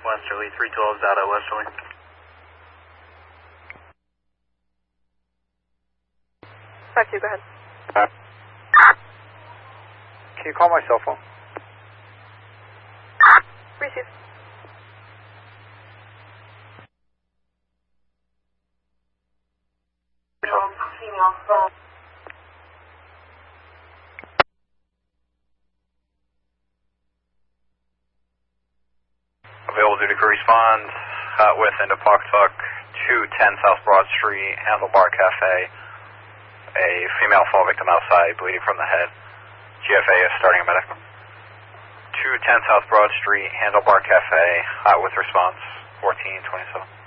Westerly, 312 is out at Westerly. Back to you, go ahead. Can you call my cell phone? Receive. Available duty crew respond with into Pawcatuck 210 South Broad Street, Handlebar Cafe. A female fall victim outside, bleeding from the head. GFA is starting a medic. 210 South Broad Street, Handlebar Cafe, with response 1427.